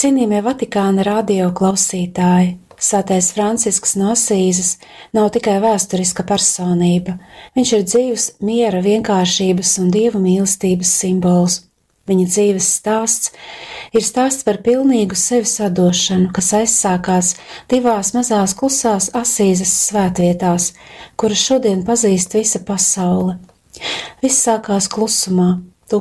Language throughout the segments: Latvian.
Cienījamie Vatikāna radio klausītāji, Svētais Francisks no Asīzes nav tikai vēsturiska personība, viņš ir dzīves miera, vienkāršības un dievu mīlestības simbols. Viņa dzīves stāsts ir stāsts par pilnīgu sevis atdošanu, kas aizsākās divās mazās klusās Asīzes svētvietās, kuras šodien pazīst visa pasaule. Viss sākās klusumā.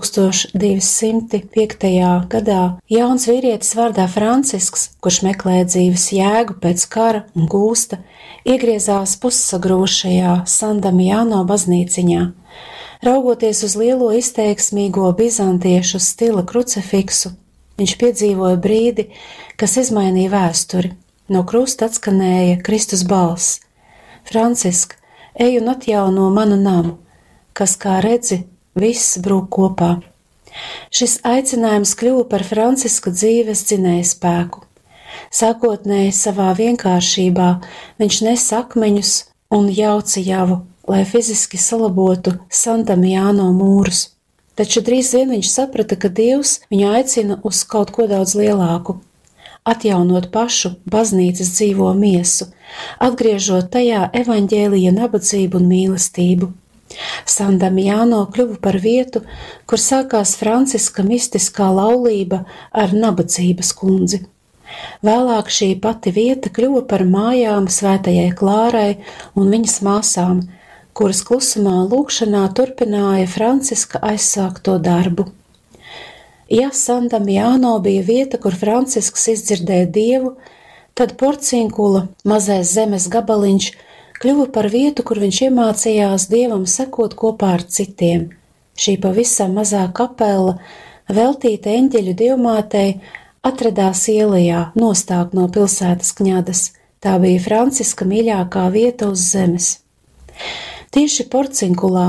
1205. gadā jauns vīrietis vārdā Francisks, kurš meklē dzīves jēgu pēc kara un gūsta, iegriezās pussagrūšajā San Damiano baznīciņā. Raugoties uz lielo izteiksmīgo bizantiešu stila krucifiksu, viņš piedzīvoja brīdi, kas izmainīja vēsturi. No krusta atskanēja Kristus balss: Francisk, ej un atjauno manu namu, kas, kā redzi, viss brūk kopā. Šis aicinājums kļuva par Franciska dzīves dzinējspēku. Sākotnēji savā vienkāršībā viņš nes akmeņus un jauca javu, lai fiziski salabotu San Damiano mūrus. Taču drīz vien viņš saprata, ka Dievs viņu aicina uz kaut ko daudz lielāku – atjaunot pašu baznīcas dzīvo miesu, atgriežot tajā evaņģēlija nabadzību un mīlestību. San Damiano kļuva par vietu, kur sākās Franciska mistiskā laulība ar nabadzības kundzi. Vēlāk šī pati vieta kļuva par mājām Svētajai Klārai un viņas māsām, kuras klusumā lūgšanā turpināja Franciska aizsākto darbu. Ja San Damiano bija vieta, kur Francisks izdzirdēja Dievu, tad Porciunkula, mazais zemes gabaliņš, kļuva par vietu, kur viņš iemācījās Dievam sekot kopā ar citiem. Šī pavisam mazā kapela, veltīta eņģeļu dievmātei, atradās ielajā, nostāk no pilsētas Kņadas. Tā bija Franciska mīļākā vieta uz zemes. Tieši Porciunkulā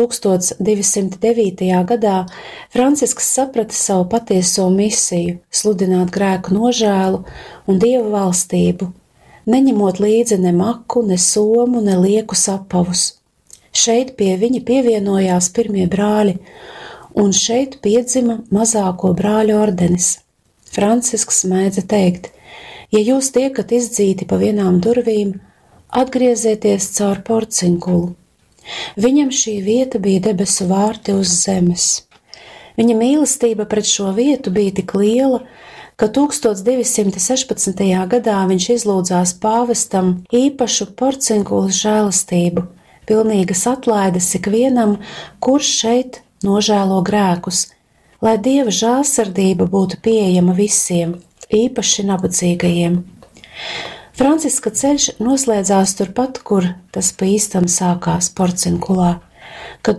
1209. gadā Francisks saprata savu patieso misiju – sludināt grēku nožēlu un Dieva valstību, neņemot līdzi ne maku, ne somu, ne liekus apavus. Šeit pie viņa pievienojās pirmie brāļi, un šeit piedzima mazāko brāļu ordenis. Francisks mēdza teikt: ja jūs tiekat izdzīti pa vienām durvīm, atgriezieties caur Porciunkulu. Viņam šī vieta bija debesu vārti uz zemes. Viņa mīlestība pret šo vietu bija tik liela, ka 1216. gadā viņš izlūdzās pāvestam īpašu Porciunkulas žēlastību, pilnīgas atlaides ikvienam, kurš šeit nožēlo grēkus, lai Dieva žēlsirdība būtu pieejama visiem, īpaši nabadzīgajiem. Franciska ceļš noslēdzās turpat, kur tas pa īstam sākās Porciunkulā. Kad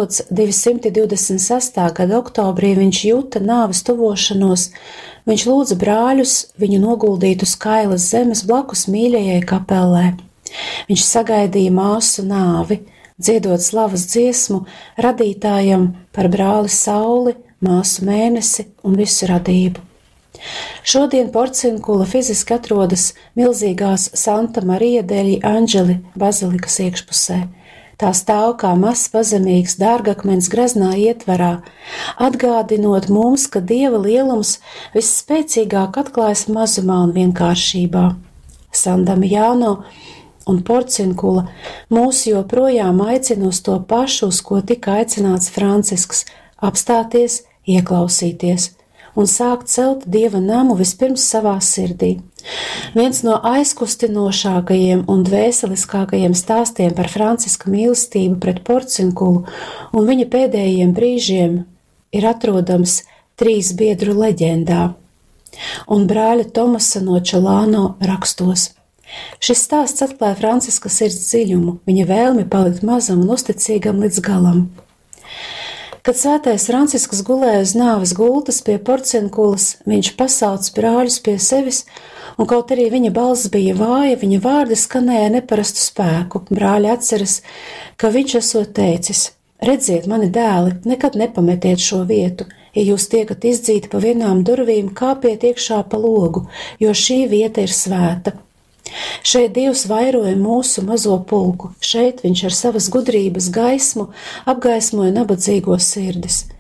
1226. gada oktobrī viņš jūta nāves tuvošanos, viņš lūdza brāļus viņu noguldīt uz kailas zemes blakus mīļajai kapelē. Viņš sagaidīja māsu nāvi, dziedot slavas dziesmu radītājam par brāli sauli, māsu mēnesi un visu radību. Šodien Porciunkula fiziski atrodas milzīgās Santa Marija degli Angeli bazilikas iekšpusē. Tā stāv kā mazs pazemīgs dārgakmens greznā ietvarā, atgādinot mums, ka Dieva lielums visspēcīgāk atklājas mazumā un vienkāršībā. San Damiano un Porciunkula mūs joprojām aicina uz to pašu, uz ko tika aicināts Francisks – apstāties, ieklausīties un sākt celt Dieva namu vispirms savā sirdī. Viens no aizkustinošākajiem un dvēseliskākajiem stāstiem par Franciska mīlestību pret Porciunkulu un viņa pēdējiem brīžiem ir atrodams 3 biedru leģendā un brāļa Tomasa no Čelāno rakstos. Šis stāsts atklāja Franciska sirds dziļumu, viņa vēlmi palikt mazam un uzticīgam līdz galam. Kad svētais Francisks gulēja uz nāves gultas pie Porciunkulas, viņš pasauc brāļus pie sevis, un kaut arī viņa balss bija vāja, viņa vārdi skanēja neparastu spēku. Brāļi atceras, ka viņš esot teicis: redziet, mani dēli, nekad nepametiet šo vietu, ja jūs tiekat izdzīti pa vienām durvīm, kāpiet iekšā pa logu, jo šī vieta ir svēta. Šeit Dievs vairoja mūsu mazo pulku, šeit viņš ar savas gudrības gaismu apgaismoja nabadzīgo sirdis.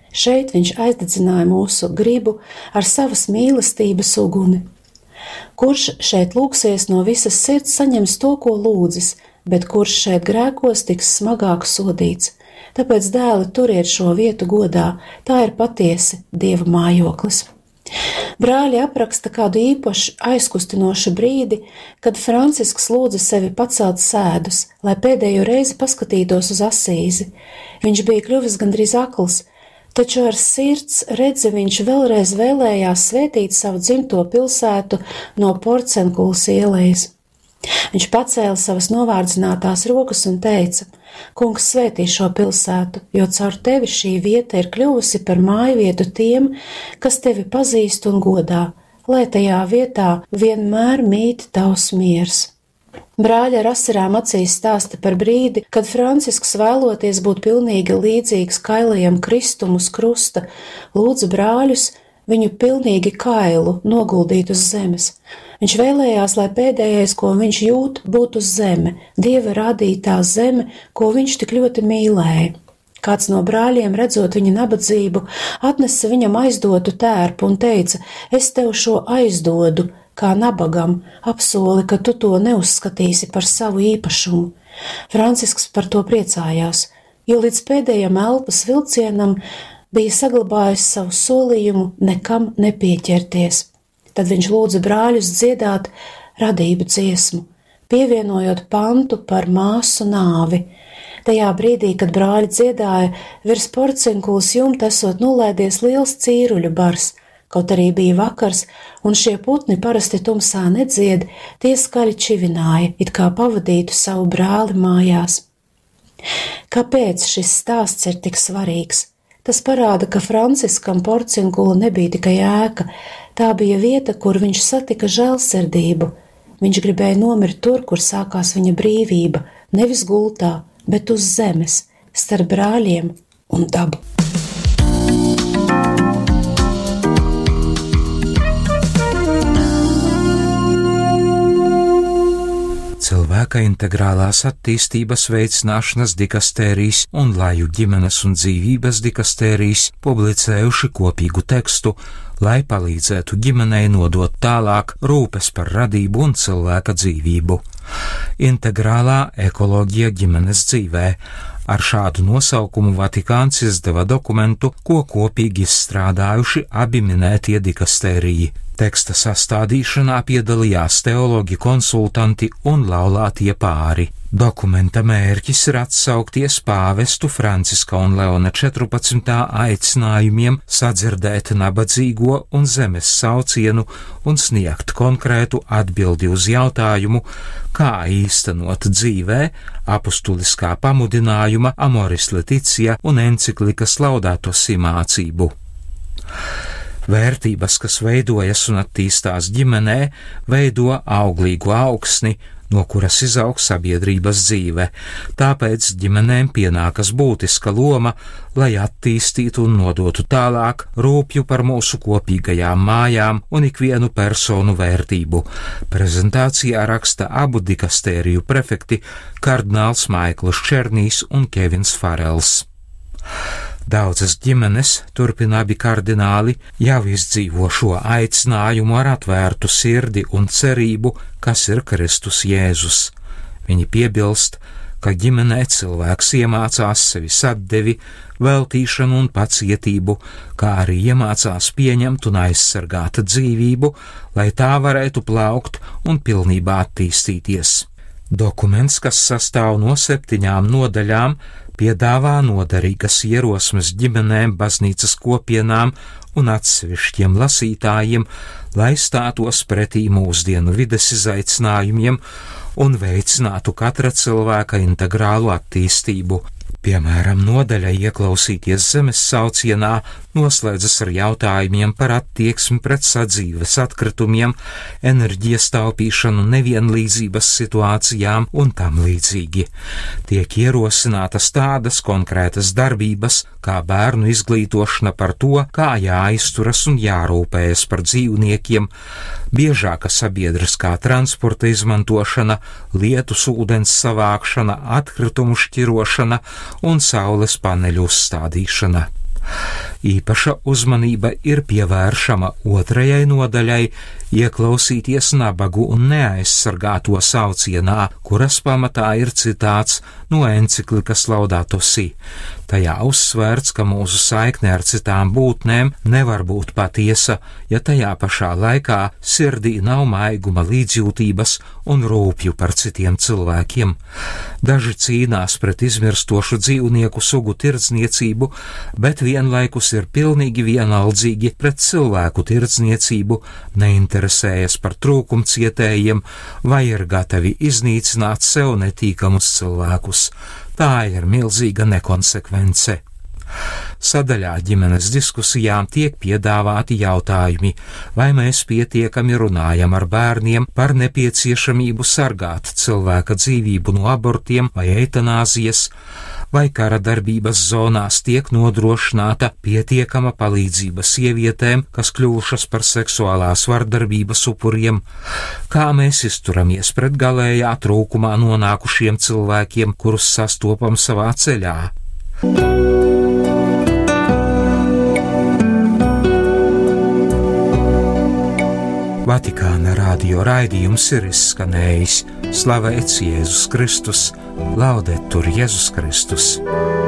Šeit viņš aizdedzināja mūsu gribu ar savas mīlestības uguni. Kurš šeit lūgsies no visas sirds, saņems to, ko lūdzis, bet kurš šeit grēkos, tiks smagāk sodīts. Tāpēc, dēli, turiet šo vietu godā, tā ir patiesi Dieva mājoklis. Brāļi apraksta kādu īpašu aizkustinošu brīdi, kad Francisks lūdza sevi pacelt sēdus, lai pēdējo reizi paskatītos uz Asīzi. Viņš bija kļuvis gandrīz akls, taču ar sirds redzi viņš vēlreiz vēlējās svētīt savu dzimto pilsētu no Porcenkulas ielas. Viņš pacēla savas novārdzinātās rokas un teica: Kungs, svētī šo pilsētu, jo caur tevi šī vieta ir kļuvusi par mājvietu tiem, kas tevi pazīst un godā, lai tajā vietā vienmēr mīt tavs miers. Brāļi ar asarām acīs stāsta par brīdi, kad Francisks, vēloties būt pilnīgi līdzīgs kailajam Kristum uz krusta, lūdza brāļus viņu pilnīgi kailu noguldīt uz zemes. Viņš vēlējās, lai pēdējais, ko viņš jūt, būtu zeme, Dieva radītā zeme, ko viņš tik ļoti mīlēja. Kāds no brāļiem, redzot viņa nabadzību, atnesa viņam aizdotu tērpu un teica: Es tev šo aizdodu, kā nabagam, apsoli, ka tu to neuzskatīsi par savu īpašumu. Francisks par to priecājās, jo līdz pēdējam elpas vilcienam bija saglabājis savu solījumu nekam nepieķerties. Tad viņš lūdza brāļus dziedāt radību dziesmu, pievienojot pantu par māsu nāvi. Tajā brīdī, kad brāļi dziedāja, virs Porcenkulas jumta esot nolaidies liels cīruļu bars, kaut arī bija vakars, un šie putni parasti tumsā nedzied, tie skaļi čivināja, it kā pavadītu savu brāli mājās. Kāpēc šis stāsts ir tik svarīgs? Tas parāda, ka Franciskam Porcenkula nebija tikai ēka, tā bija vieta, kur viņš satika žēlsirdību. Viņš gribēja nomirt tur, kur sākās viņa brīvība, nevis gultā, bet uz zemes, starp brāļiem un dabu. Cilvēka integrālās attīstības veicināšanas dikastērijas un Laju ģimenes un dzīvības dikastērijas publicējuši kopīgu tekstu, lai palīdzētu ģimenei nodot tālāk rūpes par radību un cilvēka dzīvību. Integrālā ekoloģija ģimenes dzīvē. Ar šādu nosaukumu Vatikāns izdeva dokumentu, ko kopīgi izstrādājuši abi minētie dikastēriji. Teksta sastādīšanā piedalījās teologi, konsultanti un laulātie pāri. Dokumenta mērķis ir atsaukties pāvestu Franciska un Leona 14. aicinājumiem sadzirdēt nabadzīgo un zemes saucienu un sniegt konkrētu atbildi uz jautājumu, kā īstenot dzīvē apustuliskā pamudinājuma Amoris Laetitia un enciklikas Laudato Si mācību. Vērtības, kas veidojas un attīstās ģimenē, veido auglīgu augsni, no kuras izaug sabiedrības dzīve. Tāpēc ģimenēm pienākas būtiska loma, lai attīstītu un nodotu tālāk rūpju par mūsu kopīgajām mājām un ikvienu personu vērtību. Prezentācijā raksta abu dikastēriju prefekti kardināls Maikls Černijs un Kevins Farels. Daudzas ģimenes, turpina abi kardināli, jau izdzīvo šo aicinājumu ar atvērtu sirdi un cerību, kas ir Kristus Jēzus. Viņi piebilst, ka ģimenē cilvēks iemācās sevis atdevi, veltīšanu un pacietību, kā arī iemācās pieņemt un aizsargāt dzīvību, lai tā varētu plaukt un pilnībā attīstīties. Dokuments, kas sastāv no 7 nodaļām, piedāvā noderīgas ierosmes ģimenēm, baznīcas kopienām un atsevišķiem lasītājiem, lai stātos pretī mūsdienu vides izaicinājumiem un veicinātu katra cilvēka integrālu attīstību. Piemēram, nodaļa ieklausīties zemes saucienā noslēdzas ar jautājumiem par attieksmi pret sadzīves atkritumiem, enerģijas taupīšanu, nevienlīdzības situācijām un tam līdzīgi. Tiek ierosinātas tādas konkrētas darbības, kā bērnu izglītošana par to, kā jāizturas un jārūpējas par dzīvniekiem, biežāka sabiedriskā transporta izmantošana, lietus ūdens savākšana, atkritumu šķirošana un saules paneļu uzstādīšana. Īpaša uzmanība ir pievēršama 2. nodaļai, ieklausīties nabagu un neaizsargāto saucienā, kuras pamatā ir citāts no enciklikas Laudato Si. Tajā uzsvērts, ka mūsu saikne ar citām būtnēm nevar būt patiesa, ja tajā pašā laikā sirdī nav maiguma, līdzjūtības un rūpju par citiem cilvēkiem. Daži cīnās pret izmirstošu dzīvnieku sugu tirdzniecību, bet vienlaikus ir pilnīgi vienaldzīgi pret cilvēku tirdzniecību, neinteresējas par trūkumcietējiem vai ir gatavi iznīcināt sev netīkamus cilvēkus. Tā ir milzīga nekonsekvence. Sadaļā ģimenes diskusijām tiek piedāvāti jautājumi, vai mēs pietiekami runājam ar bērniem par nepieciešamību sargāt cilvēka dzīvību no abortiem vai eitanāzijas, vai kara darbības zonās tiek nodrošināta pietiekama palīdzība sievietēm, kas kļuvušas par seksuālās vardarbības upuriem, kā mēs izturamies pret galējā trūkumā nonākušiem cilvēkiem, kurus sastopam savā ceļā. Vatikāna radio raidījums ir izskanējis. Slavēts Jēzus Kristus, Laudetur Jēzus Kristus!